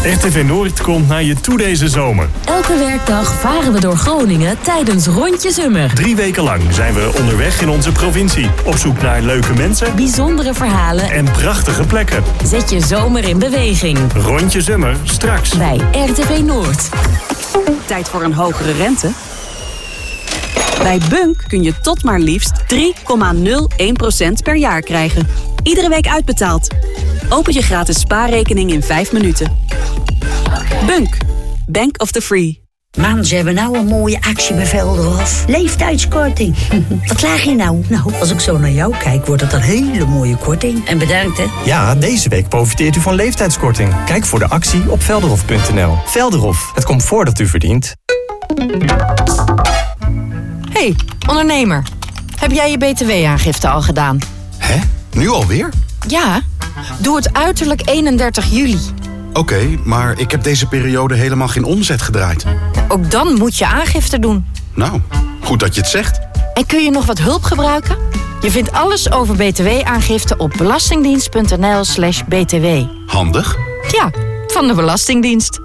RTV Noord komt naar je toe deze zomer. Elke werkdag varen we door Groningen tijdens Rondje Zummer. 3 weken lang zijn we onderweg in onze provincie. Op zoek naar leuke mensen, bijzondere verhalen en prachtige plekken. Zet je zomer in beweging. Rondje Zummer, straks. Bij RTV Noord. Tijd voor een hogere rente? Bij Bunk kun je tot maar liefst 3,01% per jaar krijgen. Iedere week uitbetaald. Open je gratis spaarrekening in 5 minuten. Bunk. Bank of the Free. Man, ze hebben nou een mooie actie bij Velderhof. Leeftijdskorting. Wat krijg je nou? Nou, als ik zo naar jou kijk, wordt het een hele mooie korting. En bedankt, hè? Ja, deze week profiteert u van leeftijdskorting. Kijk voor de actie op velderhof.nl. Velderhof, het comfort dat u verdient. Hey, ondernemer. Heb jij je btw-aangifte al gedaan? Hè? Nu alweer? Ja, doe het uiterlijk 31 juli. Oké, maar ik heb deze periode helemaal geen omzet gedraaid. Ook dan moet je aangifte doen. Nou, goed dat je het zegt. En kun je nog wat hulp gebruiken? Je vindt alles over btw-aangifte op belastingdienst.nl/btw. Handig? Ja, van de Belastingdienst.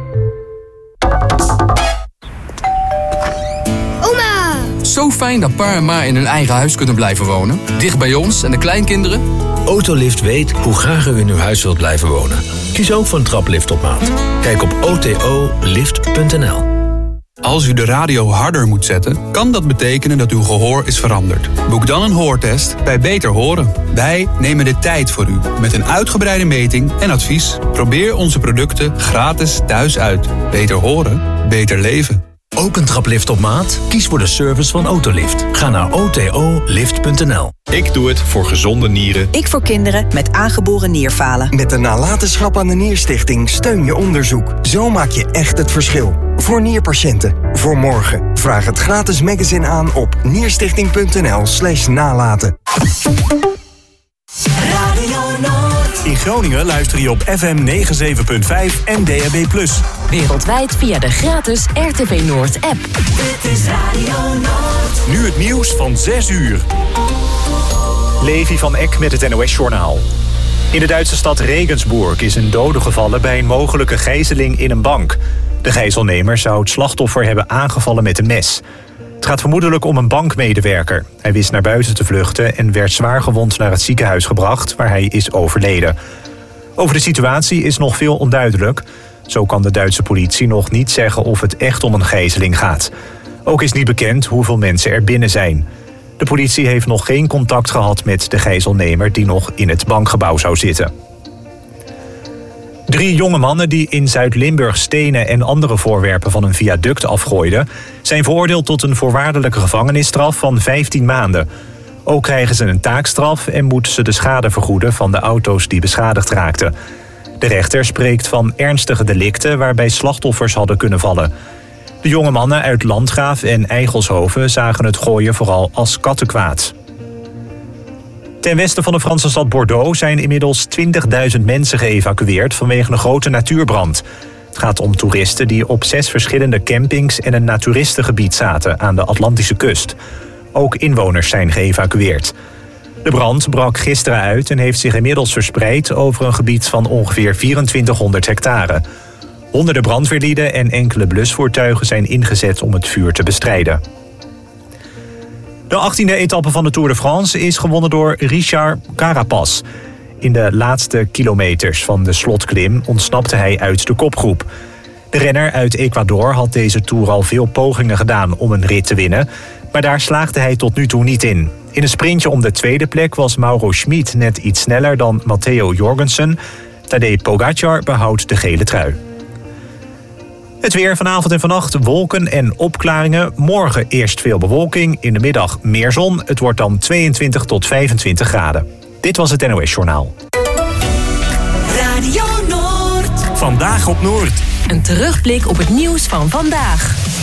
Oma! Zo fijn dat pa en ma in hun eigen huis kunnen blijven wonen. Dicht bij ons en de kleinkinderen. Autolift weet hoe graag u in uw huis wilt blijven wonen. Kies ook voor een traplift op maat. Kijk op otolift.nl. Als u de radio harder moet zetten, kan dat betekenen dat uw gehoor is veranderd. Boek dan een hoortest bij Beter Horen. Wij nemen de tijd voor u met een uitgebreide meting en advies. Probeer onze producten gratis thuis uit. Beter horen, beter leven. Ook een traplift op maat? Kies voor de service van Autolift. Ga naar otolift.nl. Ik doe het voor gezonde nieren. Ik voor kinderen met aangeboren nierfalen. Met de nalatenschap aan de Nierstichting steun je onderzoek. Zo maak je echt het verschil. Voor nierpatiënten. Voor morgen. Vraag het gratis magazine aan op nierstichting.nl/nalaten. In Groningen luister je op FM 97.5 en DAB+. Wereldwijd via de gratis RTV Noord app. Dit is Radio Noord. Nu het nieuws van 6 uur. Levi van Eck met het NOS-journaal. In de Duitse stad Regensburg is een dode gevallen bij een mogelijke gijzeling in een bank. De gijzelnemer zou het slachtoffer hebben aangevallen met een mes. Het gaat vermoedelijk om een bankmedewerker. Hij wist naar buiten te vluchten en werd zwaargewond naar het ziekenhuis gebracht, waar hij is overleden. Over de situatie is nog veel onduidelijk. Zo kan de Duitse politie nog niet zeggen of het echt om een gijzeling gaat. Ook is niet bekend hoeveel mensen er binnen zijn. De politie heeft nog geen contact gehad met de gijzelnemer die nog in het bankgebouw zou zitten. 3 jonge mannen die in Zuid-Limburg stenen en andere voorwerpen van een viaduct afgooiden, zijn veroordeeld tot een voorwaardelijke gevangenisstraf van 15 maanden. Ook krijgen ze een taakstraf en moeten ze de schade vergoeden van de auto's die beschadigd raakten. De rechter spreekt van ernstige delicten waarbij slachtoffers hadden kunnen vallen. De jonge mannen uit Landgraaf en Eigelshoven zagen het gooien vooral als kattenkwaad. Ten westen van de Franse stad Bordeaux zijn inmiddels 20.000 mensen geëvacueerd vanwege een grote natuurbrand. Het gaat om toeristen die op 6 verschillende campings en een naturistengebied zaten aan de Atlantische kust. Ook inwoners zijn geëvacueerd. De brand brak gisteren uit en heeft zich inmiddels verspreid over een gebied van ongeveer 2400 hectare. Honderden brandweerlieden en enkele blusvoertuigen zijn ingezet om het vuur te bestrijden. De 18e etappe van de Tour de France is gewonnen door Richard Carapaz. In de laatste kilometers van de slotklim ontsnapte hij uit de kopgroep. De renner uit Ecuador had deze Tour al veel pogingen gedaan om een rit te winnen, maar daar slaagde hij tot nu toe niet in. In een sprintje om de tweede plek was Mauro Schmid net iets sneller dan Matteo Jorgensen. Tadej Pogacar behoudt de gele trui. Het weer vanavond en vannacht, wolken en opklaringen. Morgen eerst veel bewolking, in de middag meer zon. Het wordt dan 22 tot 25 graden. Dit was het NOS Journaal. Radio Noord. Vandaag op Noord. Een terugblik op het nieuws van vandaag.